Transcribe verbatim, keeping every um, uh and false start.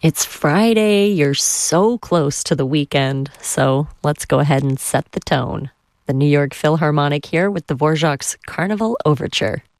It's Friday. You're so close to the weekend. So let's go ahead and set the tone. The New York Philharmonic here with Dvorak's Carnival Overture.